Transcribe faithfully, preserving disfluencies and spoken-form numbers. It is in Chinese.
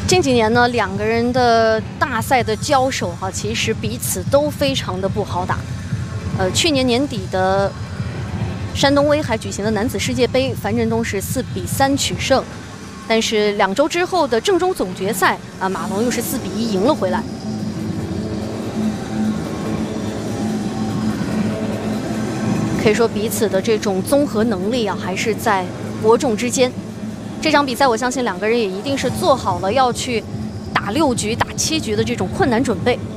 近几年呢，两个人的大赛的交手哈、啊，其实彼此都非常的不好打。呃，去年年底的山东威海举行的男子世界杯，樊振东是四比三取胜，但是两周之后的正中总决赛啊，马龙又是四比一赢了回来。可以说彼此的这种综合能力啊，还是在伯仲之间。这场比赛，我相信两个人也一定是做好了要去打六局、打七局的这种困难准备。